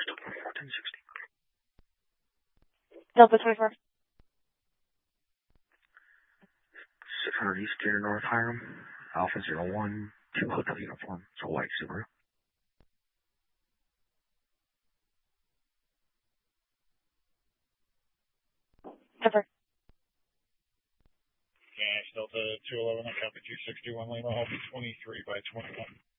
Delta 24. 600 East Gator North Hiram, Alpha 01, 2 Hotel Uniform. It's a white Subaru. Cover. Delta 211, I copy 261 Lima, Alpha 23 by 21.